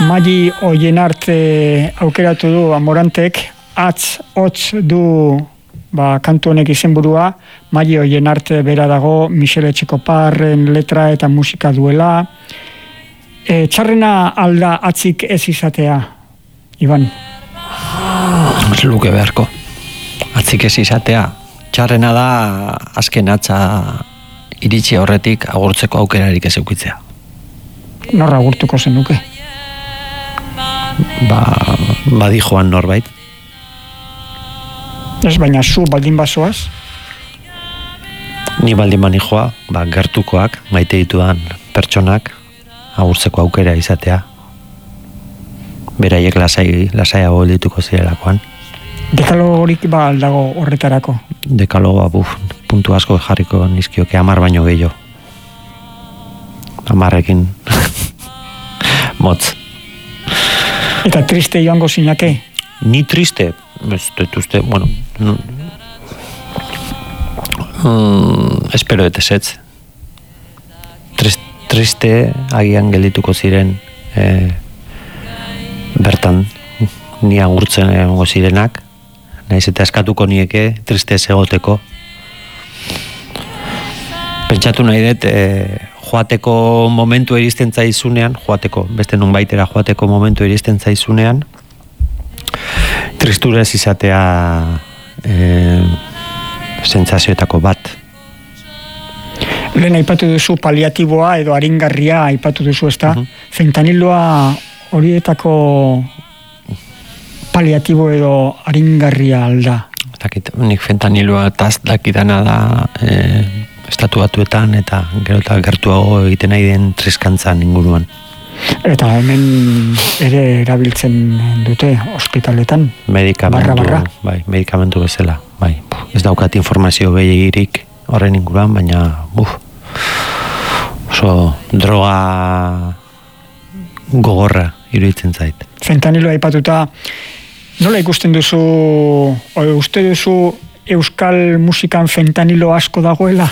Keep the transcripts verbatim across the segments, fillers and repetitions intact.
Magi Oienart aukeratu du Amorantek, atz, hotz du ba, kantu honek izenburua. Magi Oienart bera dago, Michele Etxekoparren letra eta musika duela. E, txarrena alda atzik ez izatea, Iban? Ez luke beharko. Atzik ez izatea. Txarrena da azken atza iritsi horretik agurtzeko aukerarik ez eukitzea. Norra agurtuko zenuke? Ba, badi joan norbait. Ez, baina zu baldin bazoaz? Ni baldin bani joa, ba, gertukoak, maite ditudan pertsonak agurtzeko aukera izatea. Beraiek lasai, lasaiago dituko zirelakoan. Dekalogorik ba aldago horretarako? Dekalogoa, buf, puntu asko jarriko nizkioke hamar baino gehiago. Hamarrekin motz. Eta triste joango zinake? Ni triste, ez dut uste, bueno, no, mm, espero ez ez. Trist, triste agian geldituko ziren eh, bertan ni agurtzen egongo zirenak, naiz eta eskatuko nieke triste ez egoteko. Pentsatu nahi dut, eh, joateko momentu iristen zaizunean, joateko, beste nonbaitera joateko momentu iristen zaizunean, tristura ez izatea e, sentsazioetako bat. Lehen aipatu duzu paliatiboa edo aringarria aipatu duzu, ezta? Uh-huh. Fentaniloa horietako paliatibo edo aringarria alda? Dakit, nik fentaniloa taz dakidana da e, estatu batuetan eta gero eta gertuago egiten nahi den triskantzan inguruan. Eta hemen ere erabiltzen dute ospitaletan? Medikamentu, barra, barra. Bai, medikamentu bezala. Bai. Ez daukat informazio behirik horren inguruan, baina uf, oso droga gogorra iruditzen zait. Fentaniloa aipatuta, nola ikusten duzu, o, uste duzu euskal musikan fentanilo asko dagoela?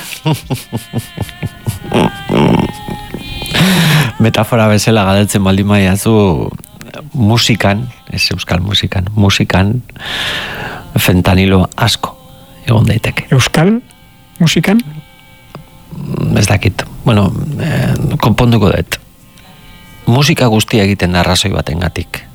Metafora bezala galdetzen baldin maiazu, musikan, ez euskal musikan, musikan fentanilo asko egon daiteke. Euskal musikan? Ez dakit. Bueno, eh, konponduko dut. Musika guztia egiten da arrazoi batengatik.